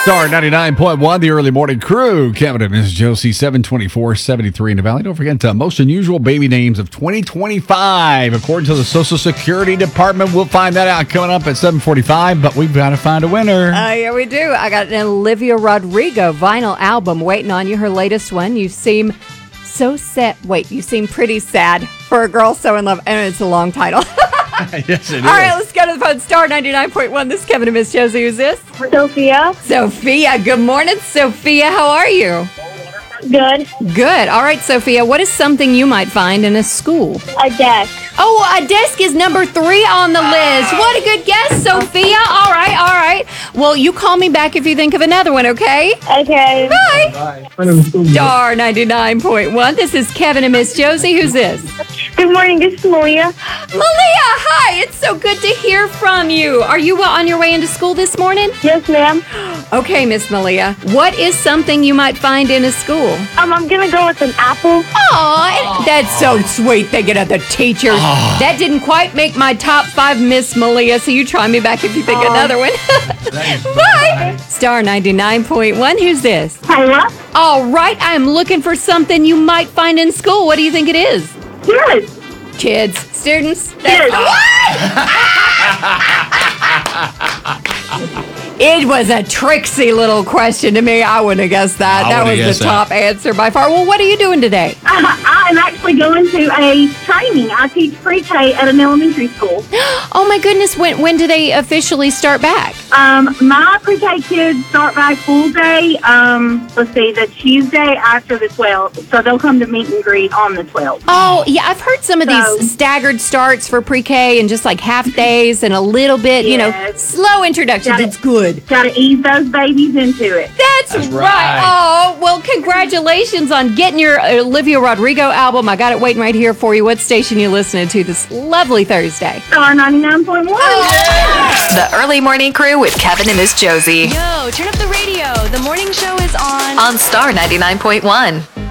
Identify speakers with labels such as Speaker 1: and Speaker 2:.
Speaker 1: Star 99.1, the early morning crew. Kevin and Miss Josie, 724-73 in the Valley. Don't forget the most unusual baby names of 2025. According to the Social Security Department, we'll find that out coming up at 7:45, but we've got to find a winner.
Speaker 2: Yeah, we do. I got an Olivia Rodrigo vinyl album waiting on you, her latest one. You seem so sad. Wait, you seem pretty sad for a girl so in love. And it's a long title.
Speaker 1: Yes, it is.
Speaker 2: All right, let's go to the phone. Star 99.1. This is Kevin and Miss Josie. Who's this?
Speaker 3: Sophia.
Speaker 2: Sophia. Good morning, Sophia. How are you?
Speaker 3: Good.
Speaker 2: Good. All right, Sophia. What is something you might find in a school?
Speaker 3: A desk.
Speaker 2: Oh, a desk is number 3 on the list. What a good guess, Sophia. All right. Well, you call me back if you think of another one, okay?
Speaker 3: Okay.
Speaker 2: Bye. Star 99.1. This is Kevin and Miss Josie. Who's this?
Speaker 3: Good morning. This is Malia.
Speaker 2: Malia, hi. It's so good to hear from you. Are you on your way into school this morning?
Speaker 3: Yes, ma'am.
Speaker 2: Okay, Miss Malia. What is something you might find in a school?
Speaker 3: I'm gonna go with an apple.
Speaker 2: Aw, that's so sweet thinking of the teachers. That didn't quite make my top 5, Miss Malia, so you try me back if you think another one. Bye. Star 99.1. Who's this?
Speaker 3: Tyler.
Speaker 2: All right, I'm looking for something you might find in school. What do you think it is?
Speaker 3: Good.
Speaker 2: Kids, students.
Speaker 3: Kids.
Speaker 2: It was a tricksy little question to me. I wouldn't have guessed that. That was the top answer by far. Well, what are you doing today?
Speaker 3: I'm actually going to a training. I teach pre-K at an elementary school.
Speaker 2: Oh my goodness, when do they officially start back?
Speaker 3: My pre-K kids start back full day, the Tuesday after the 12th. So they'll come to meet and greet on the 12th.
Speaker 2: Oh, yeah, I've heard some of these staggered starts for pre-K and just like half days and a little bit, slow introductions. It's good.
Speaker 3: Got to ease those babies into it.
Speaker 2: That's right. Oh, well, congratulations on getting your Olivia Rodrigo album. I got it waiting right here for you. What station you listening to this lovely Thursday?
Speaker 3: Star 99.1.
Speaker 4: The Early Morning Crew with Kevin and Miss Josie.
Speaker 5: Yo, turn up the radio. The morning show is on
Speaker 4: Star 99.1.